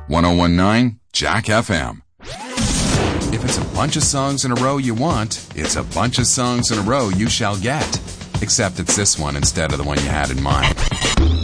1019 Jack FM. If it's a bunch of songs in a row you want, it's a bunch of songs in a row you shall get. Except it's this one instead of the one you had in mind.